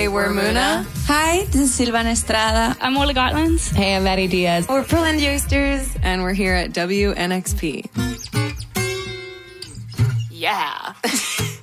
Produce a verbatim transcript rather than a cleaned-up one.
Hey, we're Muna. Hi, this is Silvana Estrada. I'm Ola Gotlands. Hey, I'm Maddie Diaz. We're Pearland Oysters, and we're here at W N X P. Yeah.